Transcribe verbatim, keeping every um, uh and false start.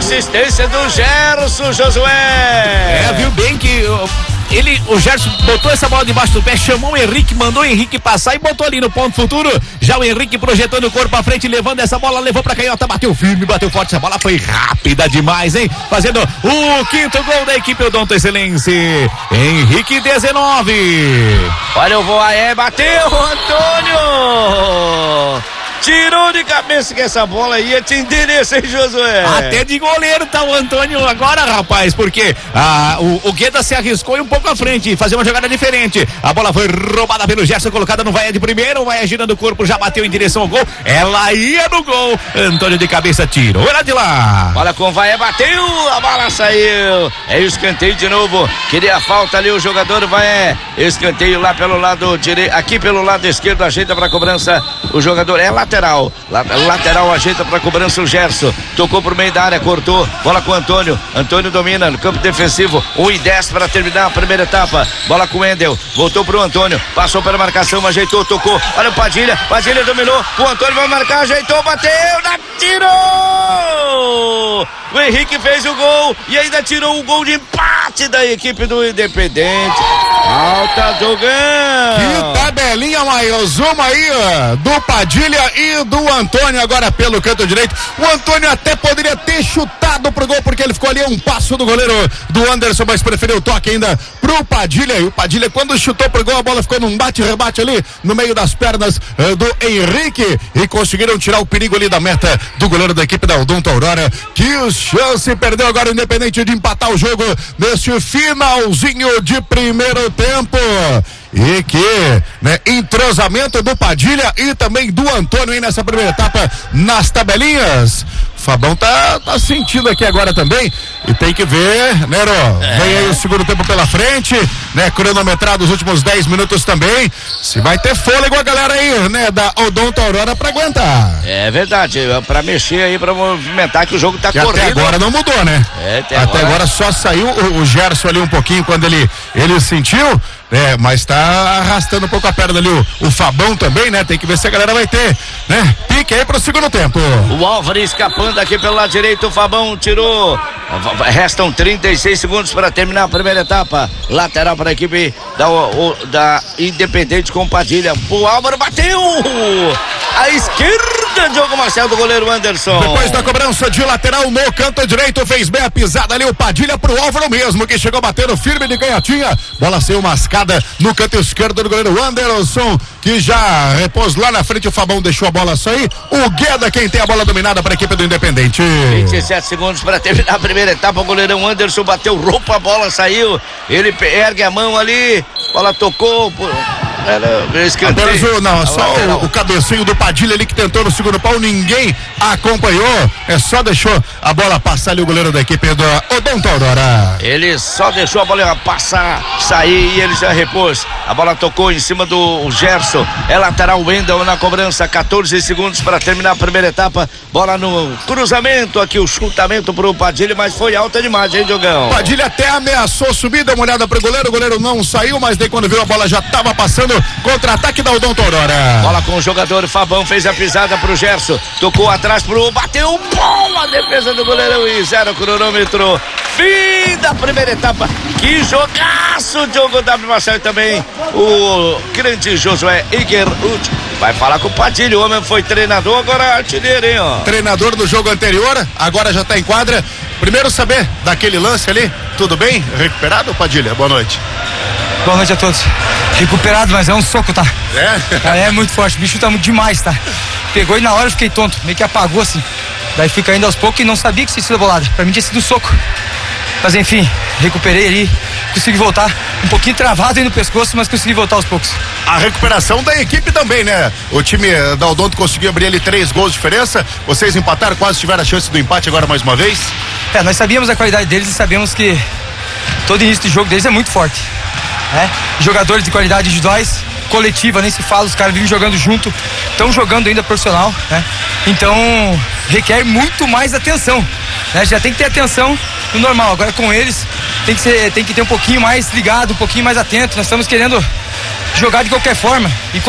assistência do Gerson, Josué. É, viu bem que ele, o Gerson botou essa bola debaixo do pé, chamou o Henrique, mandou o Henrique passar e botou ali no ponto futuro. Já o Henrique projetando o corpo à frente, levando essa bola, levou pra canhota, bateu firme, bateu forte. Essa bola foi rápida demais, hein? Fazendo o quinto gol da equipe Odonto Excelência. Henrique, dezenove. Olha o Voaé, bateu, Antônio! Tirou de cabeça que essa bola ia te endereçar, hein, Josué? Até de goleiro tá o Antônio agora, rapaz, porque ah, o, o Gueda se arriscou e um pouco à frente, fazer uma jogada diferente. A bola foi roubada pelo Gerson, colocada no Vaia de primeiro, o Vaia girando o corpo, já bateu em direção ao gol, ela ia no gol. Antônio de cabeça tirou, era de lá. Bola com o Vaia, bateu, a bola saiu. É escanteio de novo, queria a falta ali o jogador Vaia. Escanteio lá pelo lado direito, aqui pelo lado esquerdo, ajeita pra cobrança o jogador, é lá lateral, lateral ajeita para cobrança o Gerson, tocou por meio da área, cortou, bola com o Antônio, Antônio domina no campo defensivo, um e dez para terminar a primeira etapa, bola com o Wendel, voltou pro Antônio, passou pela marcação, ajeitou, tocou, olha o Padilha, Padilha dominou, o Antônio vai marcar, ajeitou, bateu, tirou! O Henrique fez o gol e ainda tirou o gol de empate da equipe do Independente. Alta jogando. Que tabelinha mais uma aí do Padilha e do Antônio agora pelo canto direito. O Antônio até poderia ter chutado pro gol porque ele ficou ali a um passo do goleiro do Anderson, mas preferiu o toque ainda pro Padilha. E o Padilha, quando chutou pro gol, a bola ficou num bate-rebate ali no meio das pernas uh, do Henrique e conseguiram tirar o perigo ali da meta do goleiro da equipe da Odonto Aurora. Que chance perdeu agora o Independente de empatar o jogo neste finalzinho de primeiro tempo. E que, né, entrosamento do Padilha e também do Antônio aí nessa primeira etapa nas tabelinhas. Fabão tá, tá sentindo aqui agora também e tem que ver, né, Rô? É. Vem aí o segundo tempo pela frente, né, cronometrado os últimos dez minutos também, se vai ter fôlego a galera aí, né, da Odonto Aurora pra aguentar. É verdade, pra mexer aí, pra movimentar que o jogo tá que correndo. Até agora não mudou, né? É, até, até agora... agora só saiu o, o Gerson ali um pouquinho quando ele, ele sentiu, é, mas tá arrastando um pouco a perna ali o, o Fabão também, né? Tem que ver se a galera vai ter, né? Pique aí pro segundo tempo. O Álvares escapando aqui pelo lado direito, o Fabão tirou. Restam trinta e seis segundos para terminar a primeira etapa. Lateral para a equipe da, o, da Independente com Padilha. O Álvaro bateu! A esquerda, Diogo Marcelo do goleiro Anderson. Depois da cobrança de lateral no canto direito, fez bem a pisada ali o Padilha pro Álvaro mesmo, que chegou batendo firme de ganhatinha. Bola saiu mascada no canto esquerdo do goleiro Anderson, que já repôs lá na frente. O Fabão deixou a bola sair. O Gueda quem tem a bola dominada para a equipe do Independente. vinte e sete segundos para terminar a primeira etapa. O goleirão Anderson bateu roupa, a bola saiu. Ele ergue a mão ali. Bola tocou. Era o, não, só o, o cabecinho do Padilha ali que tentou no segundo pau, ninguém acompanhou, é só deixou a bola passar ali o goleiro da equipe do Odonto Aurora. Ele só deixou a bola passar, sair e ele já repôs. A bola tocou em cima do Gerson, é lateral Wendel na cobrança, quatorze segundos para terminar a primeira etapa. Bola no cruzamento aqui, o chutamento pro Padilha, mas foi alta demais, hein, Diogão? Padilha até ameaçou subir, deu uma olhada pro goleiro, o goleiro não saiu, mas daí quando viu a bola já tava passando. Contra-ataque da Odonto Aurora. Bola com o jogador Fabão, fez a pisada pro Gerson, tocou atrás pro, bateu, bom, a defesa do goleirão e zero cronômetro. Fim da primeira etapa. Que jogaço, Diogo W. Marcelo também. O grande Josué Igerud vai falar com o Padilha, o homem foi treinador, agora é artilheiro, hein, ó. Treinador do jogo anterior, agora já tá em quadra. Primeiro saber daquele lance ali, tudo bem? Recuperado, Padilha? Boa noite. Boa noite a todos. Recuperado, mas é um soco, tá? É? Cara, é muito forte, o bicho tá muito demais, tá? Pegou e na hora eu fiquei tonto, meio que apagou assim. Daí fica indo aos poucos e não sabia que tinha sido a bolada. Pra mim tinha sido um soco. Mas enfim, recuperei ali, consegui voltar. Um pouquinho travado aí no pescoço, mas consegui voltar aos poucos. A recuperação da equipe também, né? O time da Odonto conseguiu abrir ali três gols de diferença. Vocês empataram, quase tiveram a chance do empate agora mais uma vez. É, nós sabíamos a qualidade deles e sabemos que todo início de jogo deles é muito forte. Né? Jogadores de qualidade individuais, coletiva, nem se fala, os caras vivem jogando junto, estão jogando ainda profissional, né? Então requer muito mais atenção, né? Já tem que ter atenção no normal, agora com eles tem que ser, tem que ter um pouquinho mais ligado, um pouquinho mais atento. Nós estamos querendo jogar de qualquer forma e